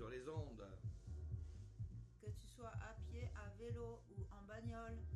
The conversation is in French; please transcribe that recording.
sur les ondes. Que tu sois à pied, à vélo ou en bagnole.